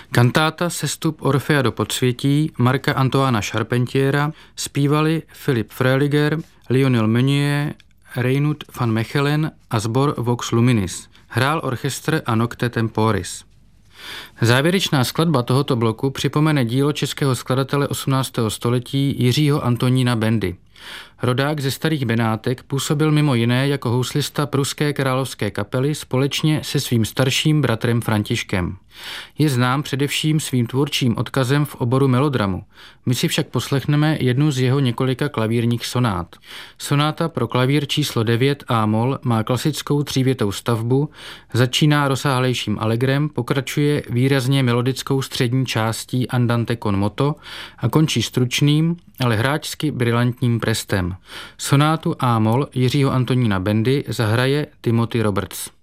Kantáta Sestup Orfea do podsvětí Marca Antoana Charpentiera zpívali Philipp Freiliger, Lionel Meunier, Reinhard van Mechelen a sbor Vox Luminis. Hrál orchestr a Nocte Temporis. Závěrečná skladba tohoto bloku připomene dílo českého skladatele 18. století Jiřího Antonína Bendy. Rodák ze Starých Benátek působil mimo jiné jako houslista pruské královské kapely společně se svým starším bratrem Františkem. Je znám především svým tvůrčím odkazem v oboru melodramu. My si však poslechneme jednu z jeho několika klavírních sonát. Sonáta pro klavír číslo 9 A-moll má klasickou třívětou stavbu, začíná rozsáhlejším allegrem, pokračuje výrazně melodickou střední částí andante con moto a končí stručným, ale hráčsky brilantním prestem. Sonátu A-moll Jiřího Antonína Bendy zahraje Timothy Roberts.